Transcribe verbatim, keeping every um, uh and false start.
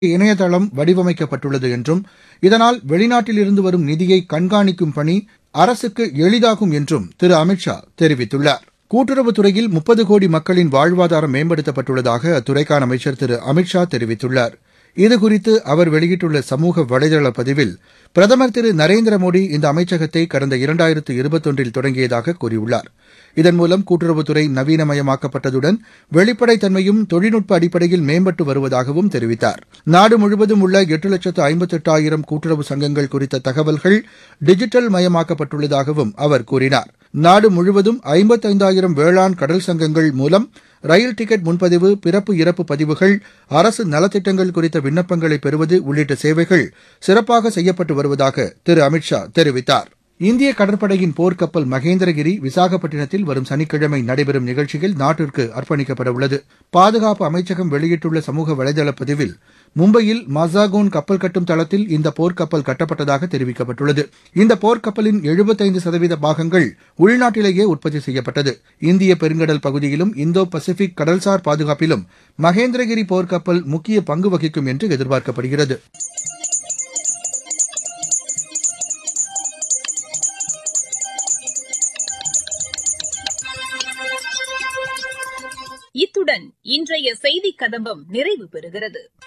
இணையதளம் வடிவமைக்கப்பட்டுள்ளது என்றும் இதனால் வெளிநாட்டிலிருந்து வரும் நிதியை கண்காணிக்கும் பணி அரசுக்கு எளிதாகும் என்றும் திரு அமித் ஷா தெரிவித்துள்ளார். கூட்டுறவுத்துறையில் முப்பது கோடி மக்களின் வாழ்வாதாரம் மேம்படுத்தப்பட்டுள்ளதாக அத்துறைக்கான அமைச்சர் திரு அமித் ஷா தெரிவித்துள்ளார். இதுகுறித்து அவர் வெளியிட்டுள்ள சமூக வலைதள பதிவில் பிரதமர் திரு நரேந்திர மோடி இந்த அமைச்சகத்தை கடந்த இரண்டாயிரத்து இருபத்தொன்றில் தொடங்கியதாக கூறியுள்ளார். இதன் மூலம் கூட்டுறவுத்துறை நவீனமயமாக்கப்பட்டதுடன் வெளிப்படைத்தன்மையும் தொழில்நுட்ப அடிப்படையில் மேம்பட்டு வருவதாகவும் தெரிவித்தார். நாடு முழுவதும் உள்ள எட்டு லட்சத்து ஐம்பத்தெட்டாயிரம் கூட்டுறவு சங்கங்கள் குறித்த தகவல்கள் டிஜிட்டல் மயமாக்கப்பட்டுள்ளதாகவும் அவர் கூறினார். நாடு முழுவதும் ஐம்பத்தைந்தாயிரம் வேளாண் கடல் சங்கங்கள் மூலம் ரயில் டிக்கெட் முன்பதிவு, பிறப்பு இறப்பு பதிவுகள், அரசு நலத்திட்டங்கள் குறித்த விண்ணப்பங்களை பெறுவது உள்ளிட்ட சேவைகள் சிறப்பாக செய்யப்பட்டு வருவதாக திரு அமித் ஷா தெரிவித்தார். இந்திய கடற்படையின் போர்க்கப்பல் மகேந்திரகிரி விசாகப்பட்டினத்தில் வரும் சனிக்கிழமை நடைபெறும் நிகழ்ச்சியில் நாட்டிற்கு அர்ப்பணிக்கப்பட உள்ளது. பாதுகாப்பு அமைச்சகம் வெளியிட்டுள்ள சமூக வலைதள பதிவில் மும்பையில் மசாகோன் கப்பல் கட்டும் தளத்தில் இந்த போர்க்கப்பல் கட்டப்பட்டதாக தெரிவிக்கப்பட்டுள்ளது. இந்த போர்க்கப்பலின் எழுபத்தைந்து சதவீத பாகங்கள் உள்நாட்டிலேயே உற்பத்தி செய்யப்பட்டது. இந்திய பெருங்கடல் பகுதியிலும் இந்தோ பசிபிக் கடல்சார் பாதுகாப்பிலும் மகேந்திரகிரி போர்க்கப்பல் முக்கிய பங்கு வகிக்கும் என்று எதிர்பார்க்கப்படுகிறது. இத்துடன் இன்றைய செய்திக் கதம்பம் நிறைவு பெறுகிறது.